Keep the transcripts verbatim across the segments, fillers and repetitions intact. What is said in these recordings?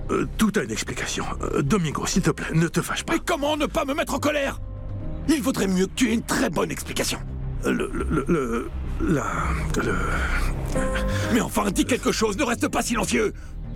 Euh, tout a une explication. Euh, Domingo, s'il te plaît, ne te fâche pas. Mais comment ne pas me mettre en colère? Il vaudrait mieux que tu aies une très bonne explication. Le... le... le... le la... le... Mais enfin, dis quelque chose, ne reste pas silencieux.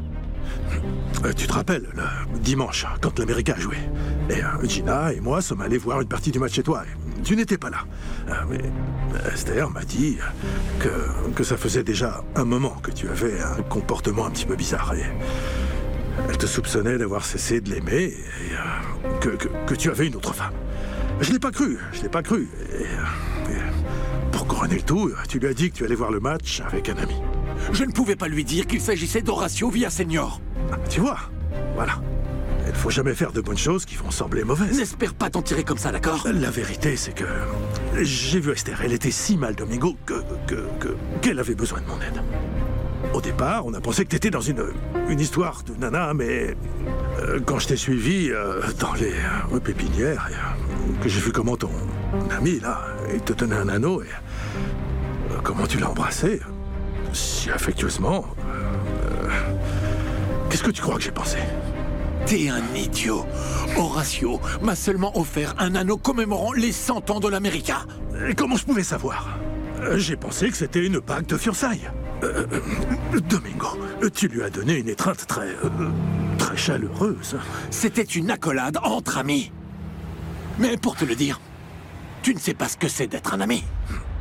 Euh, tu te rappelles, le dimanche, quand l'América a joué, et euh, Gina et moi sommes allés voir une partie du match chez toi. Et tu n'étais pas là. Euh, mais Esther m'a dit que, que ça faisait déjà un moment que tu avais un comportement un petit peu bizarre. Et elle te soupçonnait d'avoir cessé de l'aimer et euh, que, que, que tu avais une autre femme. Je l'ai pas cru, je l'ai pas cru. Et, euh, et pour couronner le tout, tu lui as dit que tu allais voir le match avec un ami. Je ne pouvais pas lui dire qu'il s'agissait d'Horacio Villaseñor. Tu vois, voilà. Il ne faut jamais faire de bonnes choses qui vont sembler mauvaises. N'espère pas t'en tirer comme ça, d'accord? La vérité, c'est que j'ai vu Esther. Elle était si mal, Domingo, que, que, que, qu'elle avait besoin de mon aide. Au départ, on a pensé que t'étais dans une, une histoire de nana, mais euh, quand je t'ai suivi euh, dans les euh, pépinières, et, euh, que j'ai vu comment ton ami, là, il te tenait un anneau, et euh, comment tu l'as embrassé, si affectueusement... Euh, Qu'est-ce que tu crois que j'ai pensé? T'es un idiot. Horacio m'a seulement offert un anneau commémorant les cent ans de l'América. Et comment je pouvais savoir? euh, J'ai pensé que c'était une bague de fiançailles. Euh, euh, Domingo, tu lui as donné une étreinte très... Euh, très chaleureuse. C'était une accolade entre amis. Mais pour te le dire, tu ne sais pas ce que c'est d'être un ami.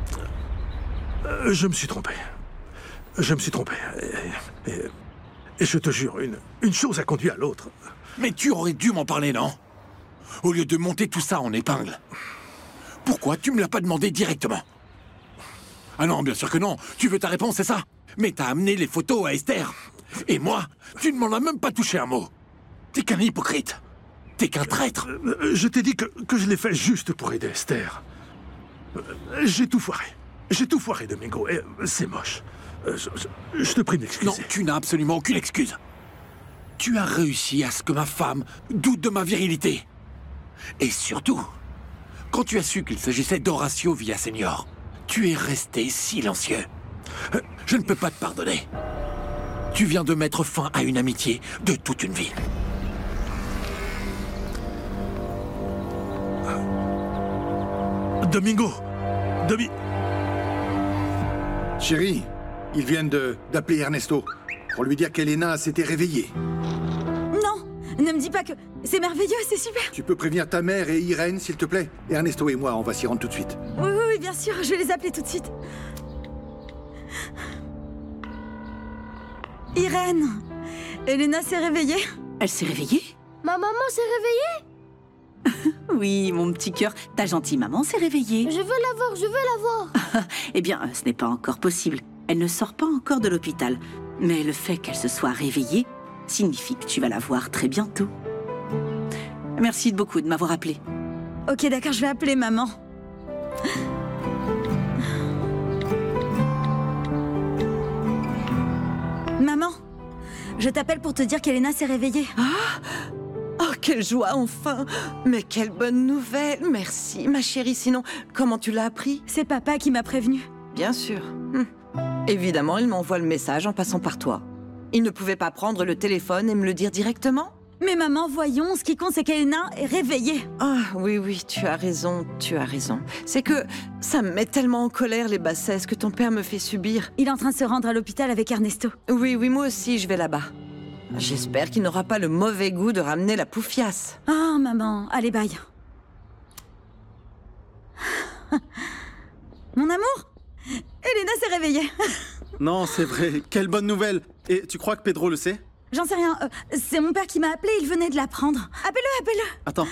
Euh, je me suis trompé. Je me suis trompé. Et... et... Et je te jure, une, une chose a conduit à l'autre. Mais tu aurais dû m'en parler, non? Au lieu de monter tout ça en épingle. Pourquoi tu me l'as pas demandé directement? Ah non, bien sûr que non. Tu veux ta réponse, c'est ça? Mais t'as amené les photos à Esther. Et moi, tu ne m'en as même pas touché un mot. T'es qu'un hypocrite. T'es qu'un traître. Euh, je t'ai dit que, que je l'ai fait juste pour aider Esther. Euh, J'ai tout foiré. J'ai tout foiré, Domingo. Et c'est moche. Je, je, je te prie de m'excuser. Non, tu n'as absolument aucune excuse. Tu as réussi à ce que ma femme doute de ma virilité. Et surtout, quand tu as su qu'il s'agissait d'Horacio Villaseñor, tu es resté silencieux. Je ne peux pas te pardonner. Tu viens de mettre fin à une amitié de toute une vie. Domingo Domi... Chérie, ils viennent de d'appeler Ernesto pour lui dire qu'Elena s'était réveillée. Non, ne me dis pas que... C'est merveilleux, c'est super. Tu peux prévenir ta mère et Irène, s'il te plaît? Ernesto et moi, on va s'y rendre tout de suite. Oui, oui, oui, bien sûr, je vais les appeler tout de suite. Irène, Elena s'est réveillée. Elle s'est réveillée? Ma maman s'est réveillée? Oui, mon petit cœur, ta gentille maman s'est réveillée. Je veux la voir, je veux la voir. Eh bien, ce n'est pas encore possible. Elle ne sort pas encore de l'hôpital. Mais le fait qu'elle se soit réveillée signifie que tu vas la voir très bientôt. Merci beaucoup de m'avoir appelé. Ok, d'accord, je vais appeler maman. Maman, je t'appelle pour te dire qu'Elena s'est réveillée. Ah! Oh, quelle joie, enfin! Mais quelle bonne nouvelle! Merci, ma chérie. Sinon, comment tu l'as appris? C'est papa qui m'a prévenu. Bien sûr. Hum. Évidemment, il m'envoie le message en passant par toi. Il ne pouvait pas prendre le téléphone et me le dire directement? Mais maman, voyons, ce qui compte, c'est qu'Elena est réveillée. Ah, oui, oui, tu as raison, tu as raison. C'est que ça me met tellement en colère, les bassesses que ton père me fait subir. Il est en train de se rendre à l'hôpital avec Ernesto. Oui, oui, moi aussi, je vais là-bas. J'espère qu'il n'aura pas le mauvais goût de ramener la poufiasse. Ah, oh, maman, allez, bye. Mon amour, Elena s'est réveillée. Non, c'est vrai. Quelle bonne nouvelle. Et tu crois que Pedro le sait? J'en sais rien. Euh, c'est mon père qui m'a appelé, il venait de l'apprendre. Appelle-le, appelle-le. Attends.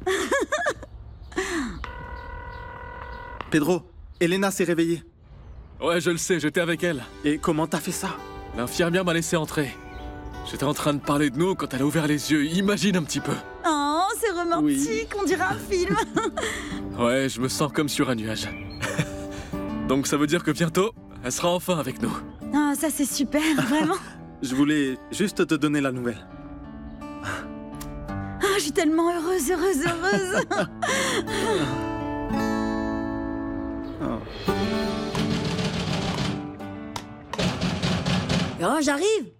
Pedro, Elena s'est réveillée. Ouais, je le sais, j'étais avec elle. Et comment t'as fait ça? L'infirmière m'a laissé entrer. J'étais en train de parler de nous quand elle a ouvert les yeux. Imagine un petit peu. Oh, c'est romantique, oui. On dirait un film. Ouais, je me sens comme sur un nuage. Donc ça veut dire que bientôt, elle sera enfin avec nous. Ah, oh, ça c'est super, vraiment. Je voulais juste te donner la nouvelle. Ah, je suis tellement heureuse, heureuse, heureuse. Oh, j'arrive.